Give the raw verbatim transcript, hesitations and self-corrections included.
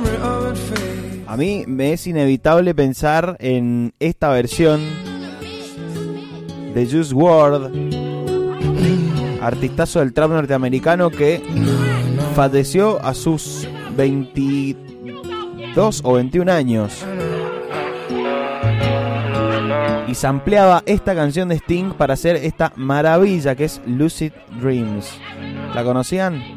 A mí me es inevitable pensar en esta versión de Juice world, artistazo del trap norteamericano que falleció a sus veintidós o veintiún años y sampleaba esta canción de Sting para hacer esta maravilla que es Lucid Dreams. ¿La conocían?